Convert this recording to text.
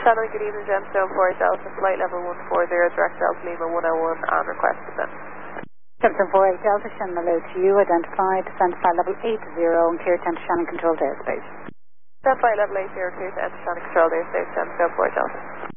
Shannon, good evening, Gemstone 4 Delta, flight level 140, direct Delta Lima 101, and request descent. Gemstone 48 Delta, Shannon, hello to you, identified, descent flight level 80, and clear to enter Shannon controlled airspace. Descent flight level 80, clear to enter Shannon controlled airspace, Gemstone 4 Delta.